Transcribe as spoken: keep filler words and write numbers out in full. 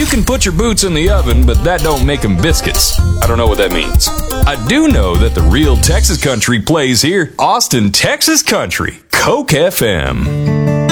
You can put your boots in the oven, but that don't make them biscuits. I don't know what that means. I do know that the real Texas country plays here. Austin, Texas country. Coke F M.